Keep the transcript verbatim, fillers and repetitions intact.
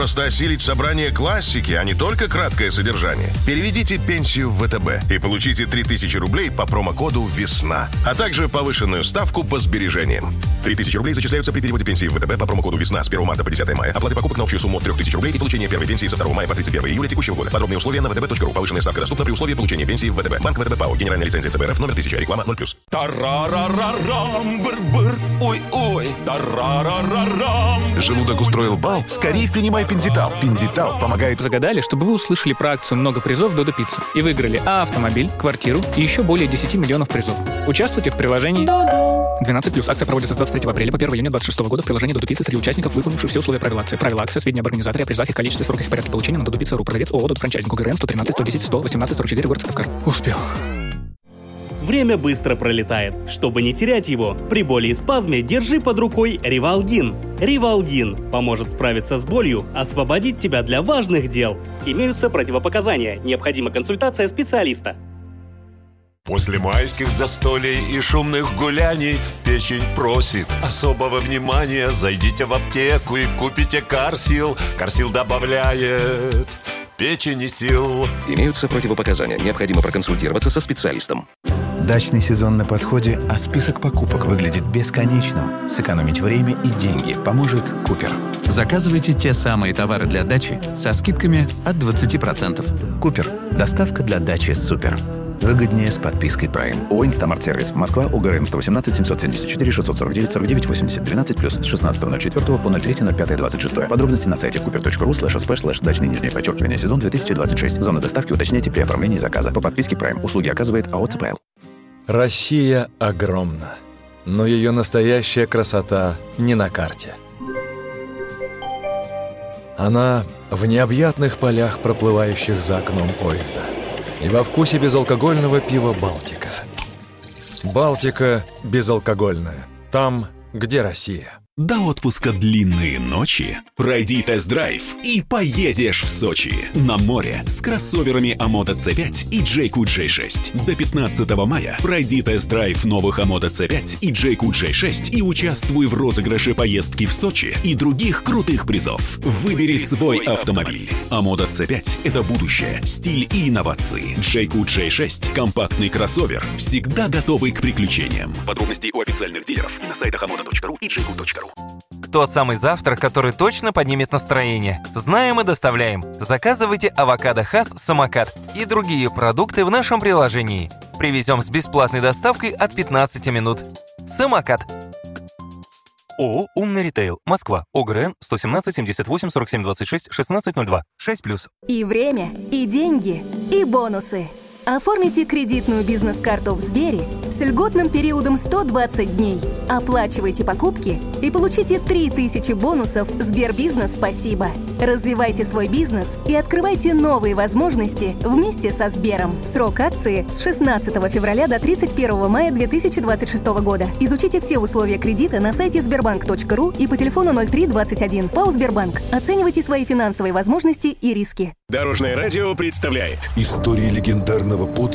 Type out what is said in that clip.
просто осилить собрание классики, а не только краткое содержание? Переведите пенсию в ВТБ и получите три тысячи рублей по промокоду «Весна», а также повышенную ставку по сбережениям. три тысячи рублей зачисляются при переводе пенсии в ВТБ по промокоду «Весна» с первого марта по десятое мая. Оплаты покупок на общую сумму от три тысячи рублей и получение первой пенсии со второго мая по тридцать первое июля текущего года. Подробные условия на вэ тэ бэ точка ру. Повышенная ставка доступна при условии получения пенсии в ВТБ. Банк ВТБ ПАО. Генеральная лицензия ЦБ РФ номер тысяча. Реклама ноль плюс. Тарарарарам, быр-быр, ой-ой, тарарарарам. Желудок устроил бал? Скорее принимай Пензитал. Пензитал помогает... Загадали, чтобы вы услышали про акцию «Много призов Додо Пицца» и выиграли а автомобиль, квартиру и еще более десять миллионов призов. Участвуйте в приложении двенадцать плюс. Акция проводится с двадцать третьего апреля по первого июня двадцать шестого года в приложении Додо Пицца. Среди участников, выполнивших все условия правил акции. Правила акции, сведения об организаторе, о призах, их количестве, сроках и порядке получения на Додо Пицца.ру. Продавец ООО «Додо Франчайзинг». УГРН сто тринадцать сто десять сто восемнадцать сорок четыре, город Сыктывкар. Успел. Время быстро пролетает. Чтобы не терять его, при боли и спазме держи под рукой Ривалгин. Ривалгин поможет справиться с болью, освободить тебя для важных дел. Имеются противопоказания. Необходима консультация специалиста. После майских застолий и шумных гуляний печень просит особого внимания. Зайдите в аптеку и купите Карсил. Карсил добавляет печени сил. Имеются противопоказания. Необходимо проконсультироваться со специалистом. Дачный сезон на подходе, а список покупок выглядит бесконечным. Сэкономить время и деньги поможет Купер. Заказывайте те самые товары для дачи со скидками от двадцати процентов. Купер. Доставка для дачи супер. Выгоднее с подпиской Prime. ООО «Инстамарт-сервис». Москва. УГРН сто восемнадцать семьсот семьдесят четыре шестьсот сорок девять сорок девять восемьдесят. двенадцать плюс. С шестнадцатого ноль четвёртого по ноль третьего ноль пятого двадцать шестое. Подробности на сайте купер точка ру слэш эс пэ слэш дачный нижнее подчеркивание сезон две тысячи двадцать шесть. Зона доставки уточняйте при оформлении заказа. По подписке Prime. Услуги оказывает АО ЦПЛ. Россия огромна, но ее настоящая красота не на карте. Она в необъятных полях, проплывающих за окном поезда, и во вкусе безалкогольного пива «Балтика». «Балтика» безалкогольная. Там, где Россия. До отпуска длинные ночи. Пройди тест-драйв и поедешь в Сочи. На море с кроссоверами Амода си пять и Джейку джей шесть. До пятнадцатого мая пройди тест-драйв новых Амода си пять и Джейку джей шесть и участвуй в розыгрыше поездки в Сочи и других крутых призов. Выбери свой автомобиль. Амода си пять – это будущее, стиль и инновации. Джейку джей шесть – компактный кроссовер, всегда готовый к приключениям. Подробности у официальных дилеров и на сайтах амода точка ру и джейку точка ру. Тот самый завтрак, который точно поднимет настроение. Знаем и доставляем. Заказывайте авокадо Хас Самокат и другие продукты в нашем приложении. Привезем с бесплатной доставкой от пятнадцати минут. Самокат. ООО «Умный ритейл». Москва. ОГРН сто семнадцать семьдесят восемь сорок семь двадцать шесть шестнадцать ноль два. шесть плюс. И время, и деньги, и бонусы. Оформите кредитную бизнес-карту в Сбере с льготным периодом сто двадцать дней. Оплачивайте покупки и получите три тысячи бонусов Сбербизнес «Спасибо». Развивайте свой бизнес и открывайте новые возможности вместе со Сбером. Срок акции с шестнадцатого февраля до тридцать первого мая две тысячи двадцать шестого года. Изучите все условия кредита на сайте сбербанк точка ру и по телефону ноль три двадцать один. ПАО «Сбербанк». Оценивайте свои финансовые возможности и риски. Дорожное радио представляет истории легендарного подвига